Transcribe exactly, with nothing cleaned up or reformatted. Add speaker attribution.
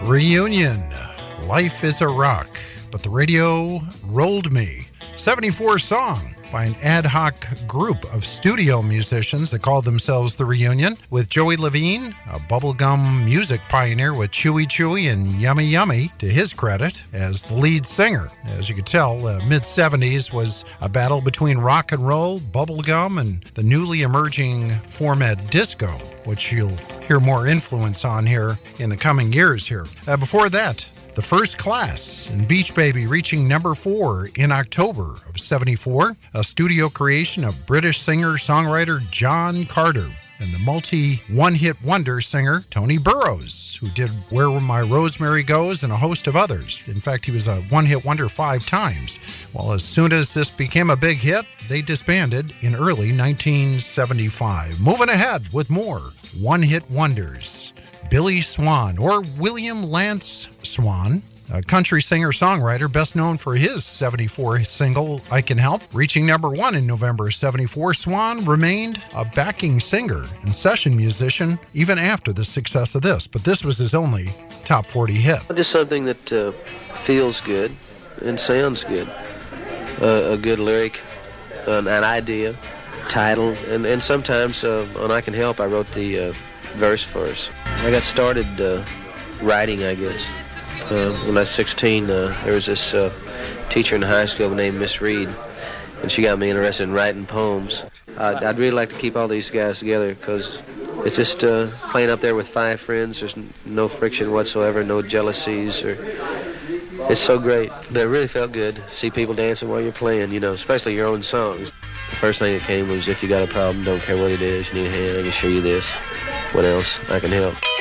Speaker 1: Reunion. Life is a Rock, but the radio rolled me. seventy-four song by an ad hoc group of studio musicians that called themselves The Reunion, with Joey Levine, a bubblegum music pioneer with Chewy Chewy and Yummy Yummy, to his credit, as the lead singer. As you could tell, the mid-seventies was a battle between rock and roll, bubblegum, and the newly emerging format disco, which you'll hear more influence on here in the coming years here. Uh, before that, The First Class and Beach Baby reaching number four in October of seventy-four, a studio creation of British singer-songwriter John Carter and the multi-one-hit wonder singer Tony Burrows, who did Where My Rosemary Goes and a host of others. In fact, he was a one-hit wonder five times. Well, as soon as this became a big hit, they disbanded in early nineteen seventy-five. Moving ahead with more one-hit wonders. Billy Swan, or William Lance Swan, a country singer-songwriter best known for his seventy-four single, I Can Help. Reaching number one in November seventy-four, Swan remained a backing singer and session musician even after the success of this, but this was his only top forty hit.
Speaker 2: Just something that uh, feels good and sounds good. Uh, a good lyric, an, an idea, title, and, and sometimes uh, on I Can Help I wrote the uh, verse first. I got started uh, writing, I guess. Uh, when I was sixteen, uh, there was this uh, teacher in high school named Miss Reed, and she got me interested in writing poems. I'd, I'd really like to keep all these guys together because it's just uh, playing up there with five friends. There's no friction whatsoever, no jealousies. Or it's so great. But it really felt good to see people dancing while you're playing, you know, especially your own songs. The first thing that came was, if you got a problem, don't care what it is, you need a hand, I can show you this. What else? I Can Help.